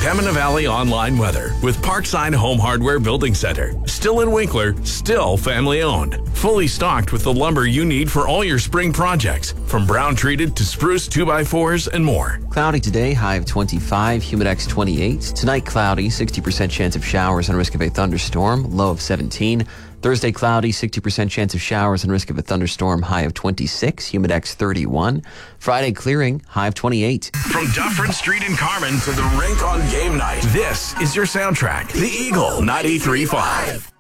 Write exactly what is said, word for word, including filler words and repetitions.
Pembina Valley online weather with Parkside Home Hardware Building Center. Still in Winkler, still family owned. Fully stocked with the lumber you need for all your spring projects, from brown treated to spruce two by fours and more. Cloudy today, high of twenty-five, Humidex twenty-eight. Tonight, cloudy, sixty percent chance of showers and risk of a thunderstorm, low of seventeen. Thursday, cloudy, sixty percent chance of showers and risk of a thunderstorm, high of twenty-six, Humidex thirty-one. Friday, clearing, high of twenty-eight. From Dufferin Street in Carman to the rink on game night, this is your soundtrack, The Eagle ninety-three point five.